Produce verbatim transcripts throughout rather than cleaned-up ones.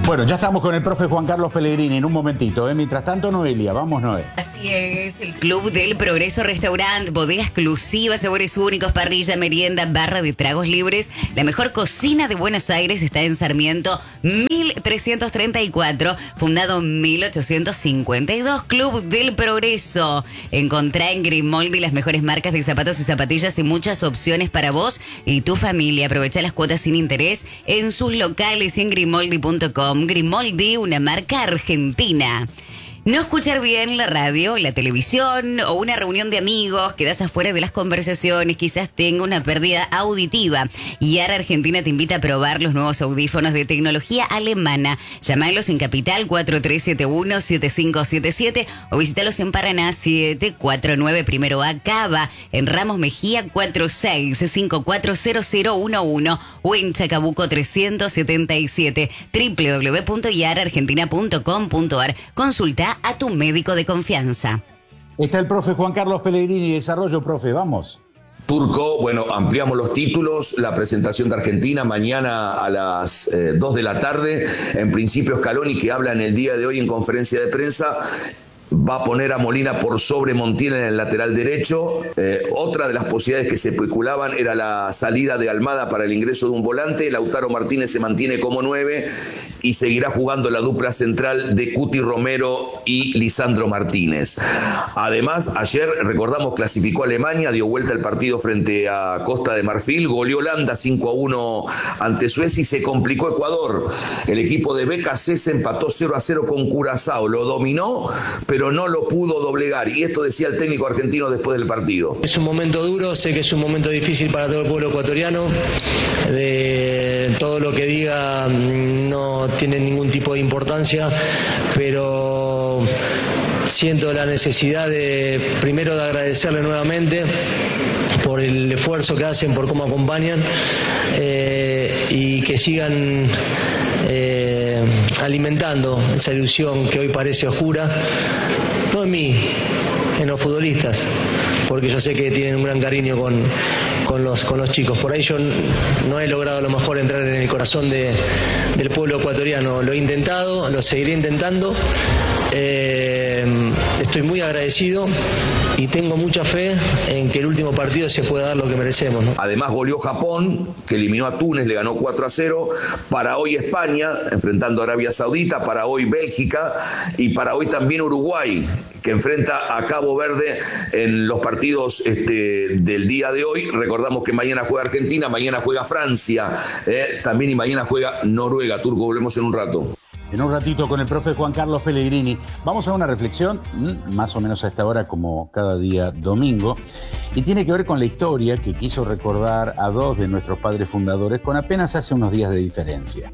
Bueno, ya estamos con el profe Juan Carlos Pellegrini en un momentito, ¿eh? Mientras tanto, Noelia, vamos, Noé. Así es, el Club del Progreso Restaurant, bodega exclusiva, sabores únicos, parrilla, merienda, barra de tragos libres. La mejor cocina de Buenos Aires está en Sarmiento mil trescientos treinta y cuatro, fundado en mil ochocientos cincuenta y dos. Club del Progreso. Encontrá en Grimoldi las mejores marcas de zapatos y zapatillas y muchas opciones para vos y tu familia. Aprovecha las cuotas sin interés en sus locales y en grimoldi punto com. Grimoldi, una marca argentina. No escuchar bien la radio, la televisión o una reunión de amigos, quedás afuera de las conversaciones, quizás tenga una pérdida auditiva. Y Ara Argentina te invita a probar los nuevos audífonos de tecnología alemana. Llamalos en Capital cuatro tres siete uno siete cinco siete siete o visítalos en Paraná siete cuatro nueve Primero A Cava, en Ramos Mejía cuatro seis cinco cuatro cero cero uno uno o en Chacabuco trescientos setenta y siete, doble u doble u doble u punto yara argentina punto com punto ar. Consulta a tu médico de confianza. Está el profe Juan Carlos Pellegrini, desarrollo, profe, vamos. Turco, bueno, ampliamos los títulos, la presentación de Argentina mañana a las eh, dos de la tarde. En principio Scaloni, que habla en el día de hoy en conferencia de prensa, va a poner a Molina por sobre Montiel en el lateral derecho. Eh, otra de las posibilidades que se especulaban era la salida de Almada para el ingreso de un volante. Lautaro Martínez se mantiene como nueve y seguirá jugando la dupla central de Cuti Romero y Lisandro Martínez. Además, ayer, recordamos, clasificó a Alemania, dio vuelta el partido frente a Costa de Marfil, goleó Holanda cinco a uno ante Suecia y se complicó Ecuador. El equipo de B K C se empató cero a cero con Curazao, lo dominó, pero pero no lo pudo doblegar. Y esto decía el técnico argentino después del partido. Es un momento duro, sé que es un momento difícil para todo el pueblo ecuatoriano. De todo lo que diga no tiene ningún tipo de importancia, pero siento la necesidad de, primero, de agradecerle nuevamente por el esfuerzo que hacen, por cómo acompañan, eh, y que sigan eh, alimentando esa ilusión que hoy parece oscura, no en mí, en los futbolistas, porque yo sé que tienen un gran cariño con, con, los, con los chicos. Por ahí yo no he logrado a lo mejor entrar en el corazón de, del pueblo ecuatoriano. Lo he intentado, lo seguiré intentando. Eh, estoy muy agradecido y tengo mucha fe en que el último partido se pueda dar lo que merecemos, ¿no? Además goleó Japón, que eliminó a Túnez, le ganó cuatro a cero. Para hoy España, enfrentando a Arabia Saudita. Para hoy Bélgica. Y para hoy también Uruguay, que enfrenta a Cabo Verde en los partidos este, del día de hoy. Recordamos que mañana juega Argentina, mañana juega Francia, eh, también, y mañana juega Noruega. Turco, volvemos en un rato. En un ratito con el profe Juan Carlos Pellegrini. Vamos a una reflexión, más o menos a esta hora como cada día domingo, y tiene que ver con la historia que quiso recordar a dos de nuestros padres fundadores con apenas hace unos días de diferencia.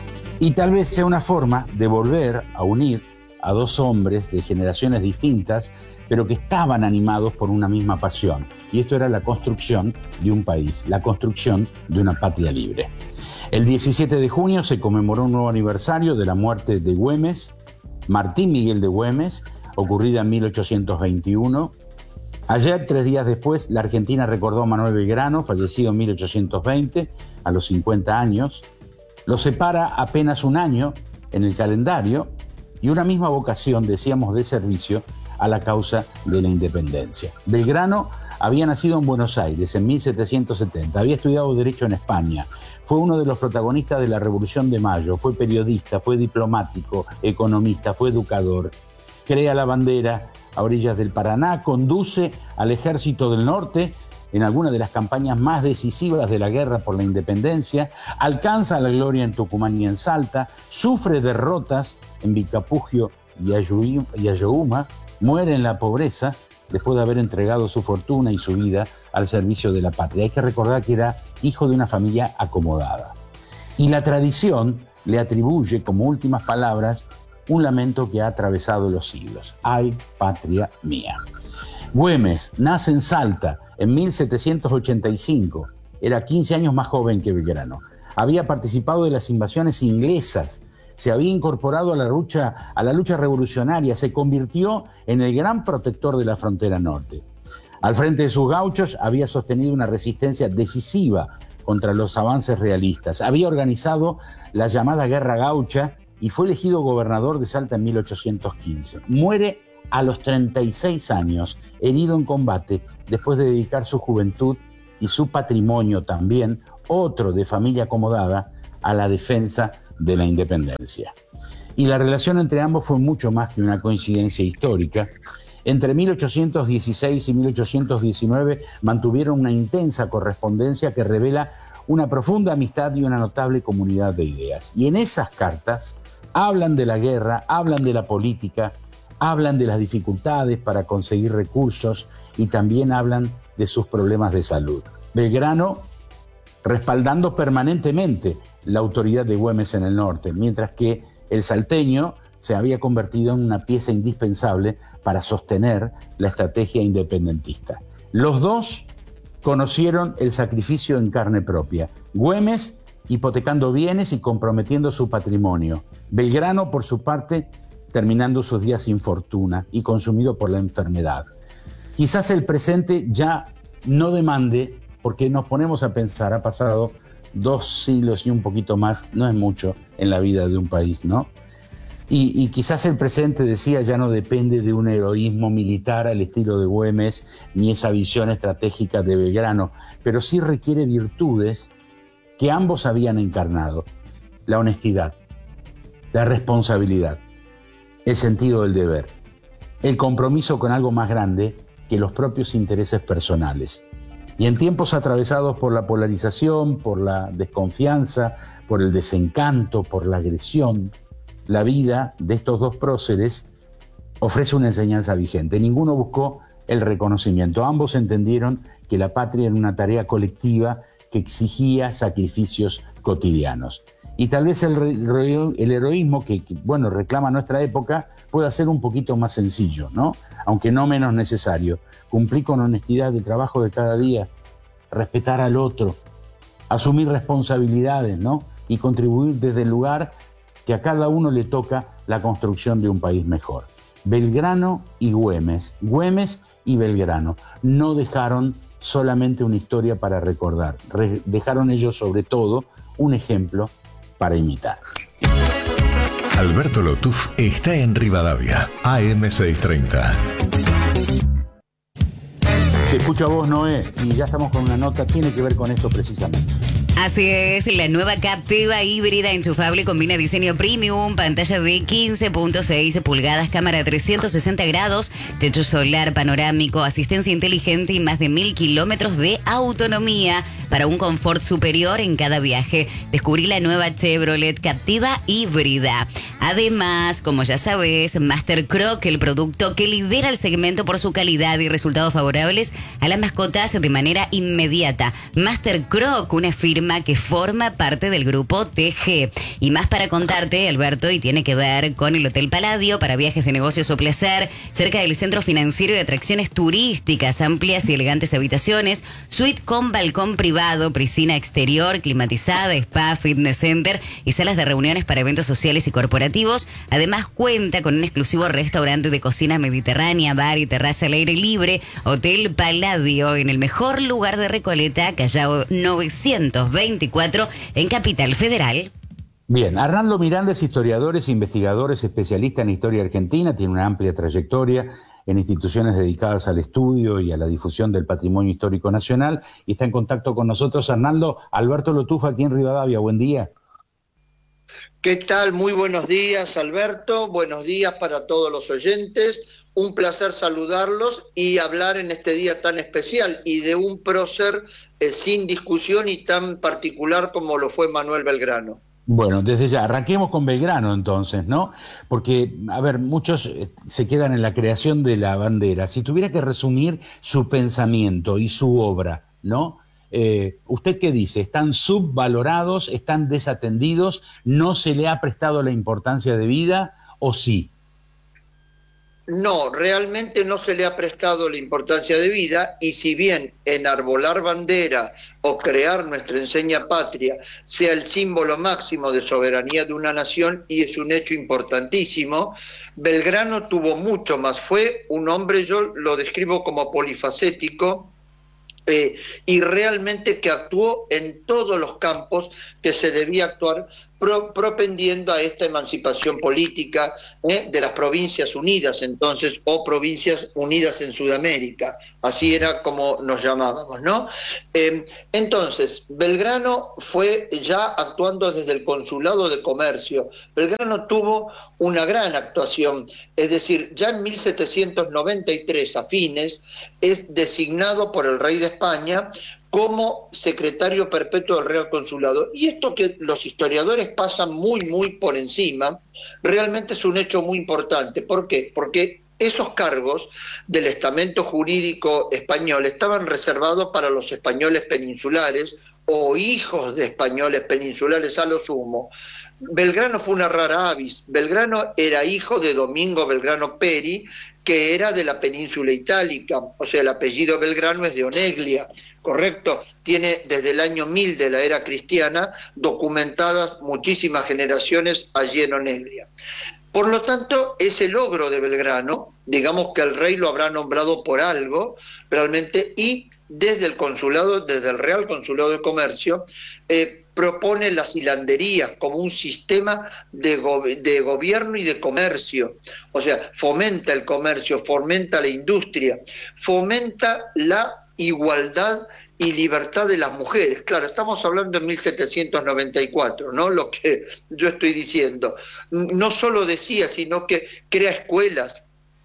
Y tal vez sea una forma de volver a unir a dos hombres de generaciones distintas, pero que estaban animados por una misma pasión. Y esto era la construcción de un país, la construcción de una patria libre. El diecisiete de junio se conmemoró un nuevo aniversario de la muerte de Güemes, Martín Miguel de Güemes, ocurrida en mil ochocientos veintiuno. Ayer, tres días después, la Argentina recordó a Manuel Belgrano, fallecido en mil ochocientos veinte, a los cincuenta años. Lo separa apenas un año en el calendario y una misma vocación, decíamos, de servicio a la causa de la independencia. Belgrano había nacido en Buenos Aires en mil setecientos setenta, había estudiado Derecho en España, fue uno de los protagonistas de la Revolución de Mayo, fue periodista, fue diplomático, economista, fue educador, crea la bandera a orillas del Paraná, conduce al Ejército del Norte en alguna de las campañas más decisivas de la guerra por la independencia, alcanza la gloria en Tucumán y en Salta, sufre derrotas en Vilcapugio y Ayohuma, muere en la pobreza después de haber entregado su fortuna y su vida al servicio de la patria. Hay que recordar que era hijo de una familia acomodada. Y la tradición le atribuye como últimas palabras un lamento que ha atravesado los siglos. ¡Ay, patria mía! Güemes nace en Salta en mil setecientos ochenta y cinco. Era quince años más joven que Belgrano. Había participado de las invasiones inglesas, se había incorporado a la lucha, a la lucha revolucionaria, se convirtió en el gran protector de la frontera norte. Al frente de sus gauchos había sostenido una resistencia decisiva contra los avances realistas. Había organizado la llamada Guerra Gaucha y fue elegido gobernador de Salta en mil ochocientos quince. Muere a los treinta y seis años, herido en combate, después de dedicar su juventud y su patrimonio también, otro de familia acomodada, a la defensa de la independencia. Y la relación entre ambos fue mucho más que una coincidencia histórica. Entre mil ochocientos dieciséis y mil ochocientos diecinueve mantuvieron una intensa correspondencia que revela una profunda amistad y una notable comunidad de ideas. Y en esas cartas hablan de la guerra, hablan de la política, hablan de las dificultades para conseguir recursos y también hablan de sus problemas de salud. Belgrano respaldando permanentemente la autoridad de Güemes en el norte, mientras que el salteño se había convertido en una pieza indispensable para sostener la estrategia independentista. Los dos conocieron el sacrificio en carne propia. Güemes hipotecando bienes y comprometiendo su patrimonio. Belgrano, por su parte, terminando sus días sin fortuna y consumido por la enfermedad. Quizás el presente ya no demande, porque nos ponemos a pensar, ha pasado dos siglos y un poquito más, no es mucho en la vida de un país, ¿no? Y, y quizás el presente, decía, ya no depende de un heroísmo militar al estilo de Güemes, ni esa visión estratégica de Belgrano, pero sí requiere virtudes que ambos habían encarnado: la honestidad, la responsabilidad, el sentido del deber, el compromiso con algo más grande que los propios intereses personales. Y en tiempos atravesados por la polarización, por la desconfianza, por el desencanto, por la agresión, la vida de estos dos próceres ofrece una enseñanza vigente. Ninguno buscó el reconocimiento. Ambos entendieron que la patria era una tarea colectiva que exigía sacrificios cotidianos. Y tal vez el, el heroísmo que, que, bueno, reclama nuestra época pueda ser un poquito más sencillo, ¿no? Aunque no menos necesario. Cumplir con honestidad el trabajo de cada día, respetar al otro, asumir responsabilidades, ¿no? Y contribuir desde el lugar que a cada uno le toca la construcción de un país mejor. Belgrano y Güemes, Güemes y Belgrano, no dejaron solamente una historia para recordar, Re- dejaron ellos sobre todo un ejemplo para imitar. Alberto Lotuf está en Rivadavia, A M seiscientos treinta. Te escucho a vos, Noé, y ya estamos con una nota, tiene que ver con esto precisamente. Así es, la nueva Captiva híbrida enchufable combina diseño premium, pantalla de quince punto seis pulgadas, cámara trescientos sesenta grados, techo solar panorámico, asistencia inteligente y más de mil kilómetros de autonomía para un confort superior en cada viaje. Descubrí la nueva Chevrolet Captiva híbrida. Además, como ya sabes, Master Croc, el producto que lidera el segmento por su calidad y resultados favorables a las mascotas de manera inmediata. Master Croc, una firma que forma parte del grupo T G. Y más para contarte, Alberto, y tiene que ver con el Hotel Palladio para viajes de negocios o placer, cerca del centro financiero y atracciones turísticas, amplias y elegantes habitaciones, suite con balcón privado, piscina exterior, climatizada, spa, fitness center y salas de reuniones para eventos sociales y corporativos. Además, cuenta con un exclusivo restaurante de cocina mediterránea, bar y terraza al aire libre. Hotel Palladio, en el mejor lugar de Recoleta, Callao novecientos veinticuatro, en Capital Federal. Bien, Arnaldo Miranda es historiador, es investigador, es especialista en historia argentina, tiene una amplia trayectoria en instituciones dedicadas al estudio y a la difusión del patrimonio histórico nacional, y está en contacto con nosotros. Arnaldo, Alberto Lotuf aquí en Rivadavia, buen día. ¿Qué tal? Muy buenos días, Alberto. Buenos días para todos los oyentes. Un placer saludarlos y hablar en este día tan especial y de un prócer eh, sin discusión y tan particular como lo fue Manuel Belgrano. Bueno, desde ya, arranquemos con Belgrano entonces, ¿no? Porque, a ver, muchos se quedan en la creación de la bandera. Si tuviera que resumir su pensamiento y su obra, ¿no? Eh, ¿Usted qué dice? ¿Están subvalorados? ¿Están desatendidos? ¿No se le ha prestado la importancia debida o sí? No, realmente no se le ha prestado la importancia debida, y si bien enarbolar bandera o crear nuestra enseña patria sea el símbolo máximo de soberanía de una nación, y es un hecho importantísimo, Belgrano tuvo mucho más. Fue un hombre, yo lo describo como polifacético, Eh, y realmente que actuó en todos los campos que se debía actuar pro, propendiendo a esta emancipación política ¿eh? de las Provincias Unidas entonces, o Provincias Unidas en Sudamérica, así era como nos llamábamos, ¿no? Eh, entonces, Belgrano fue ya actuando desde el Consulado de Comercio. Belgrano tuvo una gran actuación, es decir, ya en mil setecientos noventa y tres, a fines, es designado por el rey de España como secretario perpetuo del Real Consulado. Y esto que los historiadores pasan muy, muy por encima, realmente es un hecho muy importante. ¿Por qué? Porque esos cargos del estamento jurídico español estaban reservados para los españoles peninsulares o hijos de españoles peninsulares a lo sumo. Belgrano fue una rara avis. Belgrano era hijo de Domingo Belgrano Peri, que era de la península itálica, o sea, el apellido Belgrano es de Oneglia, ¿correcto? Tiene desde el año mil de la era cristiana documentadas muchísimas generaciones allí en Oneglia. Por lo tanto, ese logro de Belgrano, digamos que el rey lo habrá nombrado por algo, realmente, y desde el consulado, desde el Real Consulado de Comercio, eh, propone las hilanderías como un sistema de, go de gobierno y de comercio, o sea, fomenta el comercio, fomenta la industria, fomenta la igualdad y libertad de las mujeres. Claro, estamos hablando en mil setecientos noventa y cuatro, ¿no? Lo que yo estoy diciendo. No solo decía, sino que crea escuelas,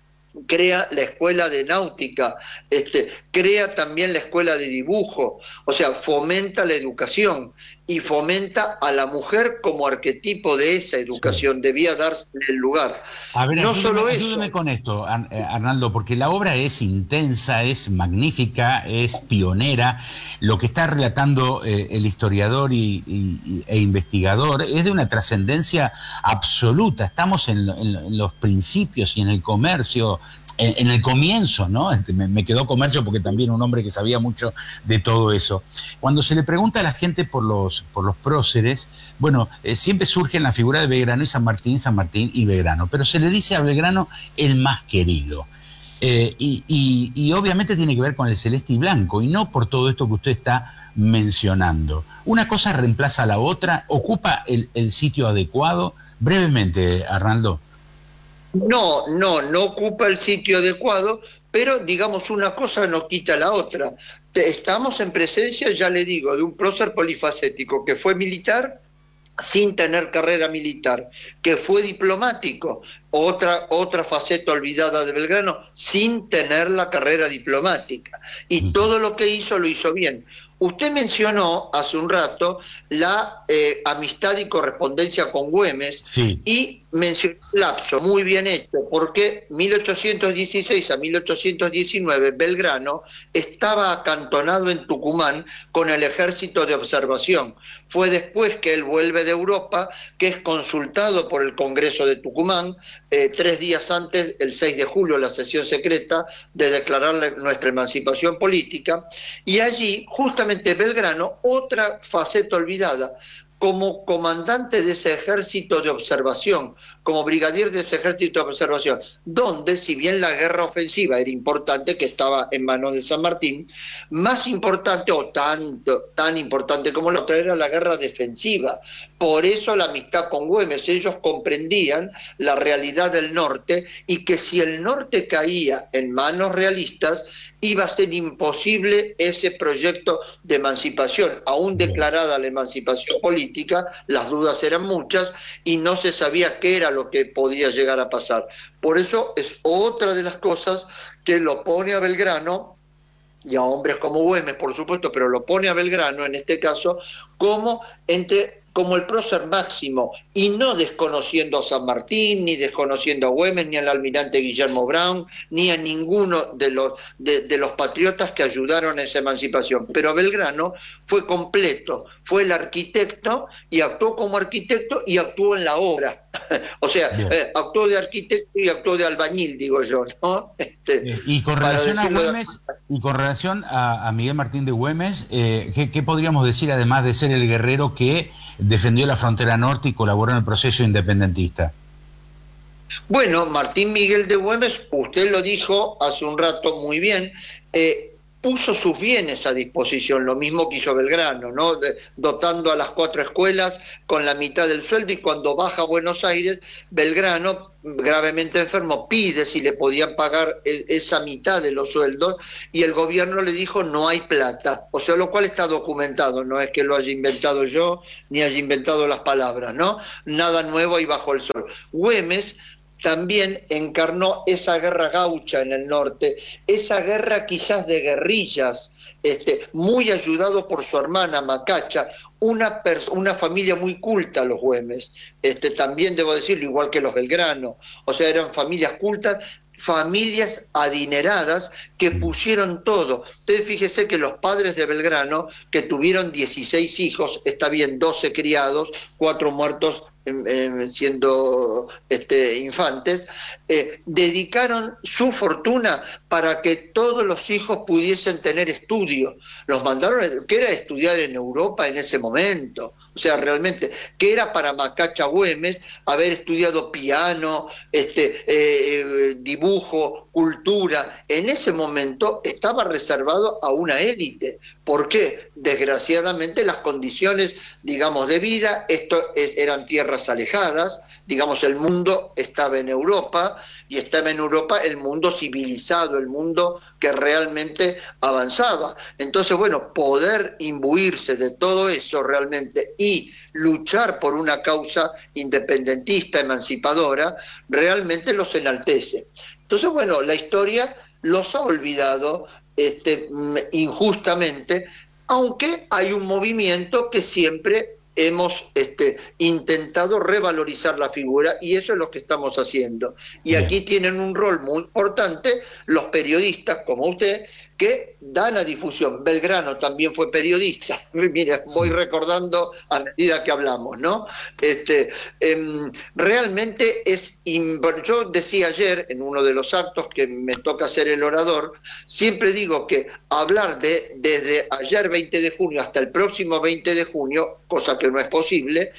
crea la escuela de náutica, este, crea también la escuela de dibujo, o sea, fomenta la educación y fomenta a la mujer como arquetipo de esa educación, sí. Debía darse el lugar. A ver, no ayúdame, solo ayúdame eso. con esto, Arnaldo, porque la obra es intensa, es magnífica, es pionera. Lo que está relatando eh, el historiador y, y, e investigador es de una trascendencia absoluta. Estamos en, en, en los principios y en el comercio, en, en el comienzo, ¿no? Me, me quedó comercio porque también un hombre que sabía mucho de todo eso. Cuando se le pregunta a la gente por los, por los próceres, bueno, eh, siempre surge en la figura de Belgrano y San Martín, San Martín y Belgrano, pero se le dice a Belgrano el más querido. Eh, y, y, y obviamente tiene que ver con el celeste y blanco, y no por todo esto que usted está mencionando. Una cosa reemplaza a la otra, ocupa el, el sitio adecuado. Brevemente, Arnaldo. No, no, no ocupa el sitio adecuado, pero digamos una cosa no quita la otra. Estamos en presencia, ya le digo, de un prócer polifacético que fue militar sin tener carrera militar, que fue diplomático, otra, otra faceta olvidada de Belgrano, sin tener la carrera diplomática. Y todo lo que hizo lo hizo bien. Usted mencionó hace un rato la eh, amistad y correspondencia con Güemes, sí. Y mencionó el lapso, muy bien hecho, porque mil ochocientos dieciséis a mil ochocientos diecinueve Belgrano estaba acantonado en Tucumán con el ejército de observación. Fue después que él vuelve de Europa, que es consultado por el Congreso de Tucumán, eh, tres días antes, el seis de julio, la sesión secreta de declarar nuestra emancipación política, y allí justamente Belgrano, otra faceta olvidada, como comandante de ese ejército de observación, como brigadier de ese ejército de observación, donde, si bien la guerra ofensiva era importante, que estaba en manos de San Martín, más importante o tanto, tan importante como la otra era la guerra defensiva. Por eso la amistad con Güemes, ellos comprendían la realidad del norte y que si el norte caía en manos realistas, iba a ser imposible ese proyecto de emancipación. Aún declarada la emancipación política, las dudas eran muchas y no se sabía qué era lo que podía llegar a pasar. Por eso es otra de las cosas que lo pone a Belgrano, y a hombres como Güemes, por supuesto, pero lo pone a Belgrano, en este caso, como entre... como el prócer máximo, y no desconociendo a San Martín, ni desconociendo a Güemes, ni al almirante Guillermo Brown, ni a ninguno de los, de, de los patriotas que ayudaron a esa emancipación. Pero Belgrano fue completo, fue el arquitecto, y actuó como arquitecto, y actuó en la obra. O sea, eh, actuó de arquitecto y actuó de albañil, digo yo, ¿no? Este, y con relación a Güemes, de... y con relación a, a Miguel Martín de Güemes, eh, ¿qué, ¿qué podríamos decir, además de ser el guerrero que defendió la frontera norte y colaboró en el proceso independentista? Bueno, Martín Miguel de Güemes, usted lo dijo hace un rato muy bien, eh, puso sus bienes a disposición, lo mismo que hizo Belgrano, ¿no? De, dotando a las cuatro escuelas con la mitad del sueldo, y cuando baja a Buenos Aires, Belgrano, gravemente enfermo, pide si le podían pagar esa mitad de los sueldos, y el gobierno le dijo no hay plata, o sea, lo cual está documentado, no es que lo haya inventado yo, ni haya inventado las palabras, ¿no? Nada nuevo ahí bajo el sol. Güemes también encarnó esa guerra gaucha en el norte, esa guerra quizás de guerrillas, este, muy ayudado por su hermana Macacha, una, una familia muy culta, los Güemes, este, también debo decirlo, igual que los Belgrano, o sea, eran familias cultas, familias adineradas que pusieron todo. Ustedes fíjense que los padres de Belgrano, que tuvieron dieciséis hijos, está bien, doce criados, cuatro muertos eh, siendo este, infantes, eh, dedicaron su fortuna para que todos los hijos pudiesen tener estudio. Los mandaron, que era estudiar en Europa en ese momento. O sea, realmente, que era para Macacha Güemes haber estudiado piano, este, eh, dibujo, cultura. En ese momento estaba reservado a una élite. ¿Por qué? Desgraciadamente las condiciones, digamos, de vida, esto es, eran tierras alejadas, digamos, el mundo estaba en Europa, y estaba en Europa el mundo civilizado, el mundo que realmente avanzaba. Entonces, bueno, poder imbuirse de todo eso realmente y luchar por una causa independentista, emancipadora, realmente los enaltece. Entonces, bueno, la historia los ha olvidado este, injustamente, aunque hay un movimiento que siempre hemos este, intentado revalorizar la figura, y eso es lo que estamos haciendo. Y aquí tienen un rol muy importante los periodistas como usted, que dan a difusión. Belgrano también fue periodista. Mira, voy recordando a medida que hablamos, ¿no? Este, eh, realmente es... Yo decía ayer en uno de los actos que me toca ser el orador, siempre digo que hablar de desde ayer veinte de junio hasta el próximo veinte de junio, cosa que no es posible,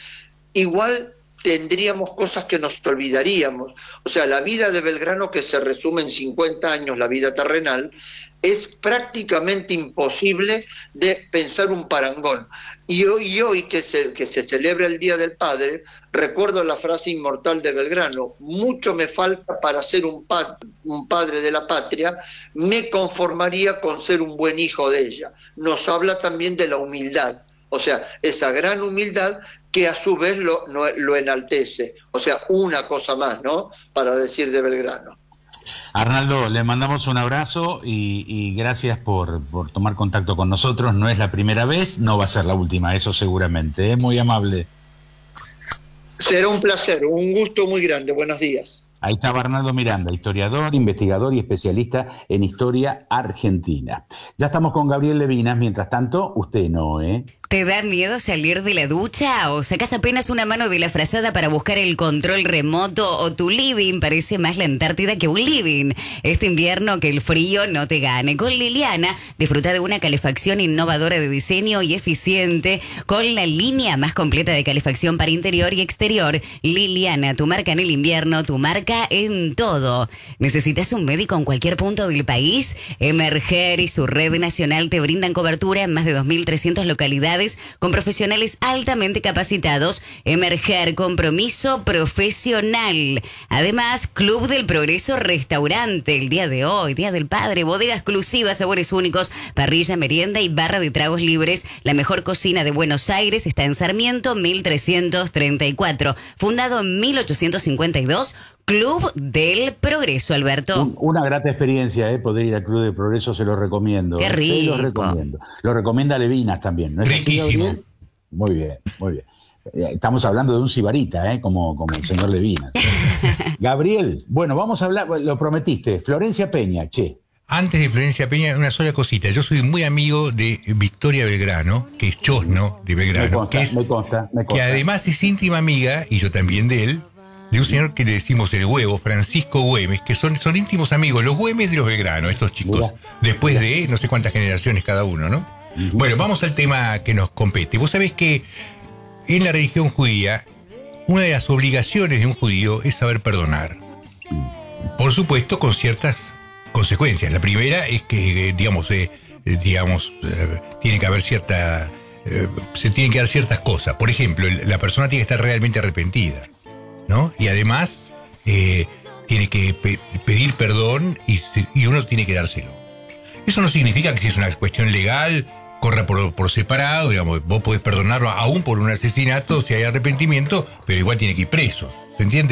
igual tendríamos cosas que nos olvidaríamos. O sea, la vida de Belgrano, que se resume en cincuenta años, la vida terrenal, es prácticamente imposible de pensar un parangón. Y hoy, y hoy que, se, que se celebra el Día del Padre, recuerdo la frase inmortal de Belgrano: mucho me falta para ser un, pa un padre de la patria, me conformaría con ser un buen hijo de ella. Nos habla también de la humildad, o sea, esa gran humildad que a su vez lo, no, lo enaltece. O sea, una cosa más, ¿no?, para decir de Belgrano. Arnaldo, le mandamos un abrazo y, y gracias por, por tomar contacto con nosotros. No es la primera vez, no va a ser la última, eso seguramente. Es muy amable. Será un placer, un gusto muy grande. Buenos días. Ahí estaba Arnaldo Miranda, historiador, investigador y especialista en historia argentina. Ya estamos con Gabriel Levinas. Mientras tanto, usted no, ¿eh? ¿Te da miedo salir de la ducha o sacás apenas una mano de la frazada para buscar el control remoto, o tu living parece más la Antártida que un living? Este invierno que el frío no te gane. Con Liliana disfruta de una calefacción innovadora de diseño y eficiente con la línea más completa de calefacción para interior y exterior. Liliana, tu marca en el invierno, tu marca en todo. ¿Necesitas un médico en cualquier punto del país? Emerger y su red nacional te brindan cobertura en más de dos mil trescientas localidades con profesionales altamente capacitados. Emerger, compromiso profesional. Además, Club del Progreso Restaurante, el día de hoy, Día del Padre, bodega exclusiva, sabores únicos, parrilla, merienda y barra de tragos libres. La mejor cocina de Buenos Aires está en Sarmiento mil trescientos treinta y cuatro, fundado en mil ochocientos cincuenta y dos. Club del Progreso, Alberto. Un, una grata experiencia, ¿eh? Poder ir al Club del Progreso, se lo recomiendo. Qué rico. Se lo recomiendo. Lo recomienda Levinas también, ¿no es así, Gabriel? Muy bien, muy bien. Estamos hablando de un sibarita, ¿eh? Como, como el señor Levinas. Gabriel, bueno, vamos a hablar, lo prometiste, Florencia Peña, che. Antes de Florencia Peña, una sola cosita. Yo soy muy amigo de Victoria Belgrano, que es chosno de Belgrano. Me consta, que, es, me consta, me consta. Que además es íntima amiga, y yo también de él, de un señor que le decimos el huevo, Francisco Güemes, que son, son íntimos amigos, los Güemes de los Belgrano, estos chicos, mira, después mira. de no sé cuántas generaciones cada uno, ¿no? Uh-huh. Bueno, vamos al tema que nos compete. Vos sabés que en la religión judía, una de las obligaciones de un judío es saber perdonar. Por supuesto, con ciertas consecuencias. La primera es que, digamos, eh, eh, digamos, eh, tiene que haber cierta... Eh, se tienen que dar ciertas cosas. Por ejemplo, la persona tiene que estar realmente arrepentida, ¿no? Y además eh, tiene que pe- pedir perdón y, y uno tiene que dárselo. Eso no significa que si es una cuestión legal, corra por, por separado, digamos, vos podés perdonarlo aún por un asesinato si hay arrepentimiento, pero igual tiene que ir preso, ¿se entiende?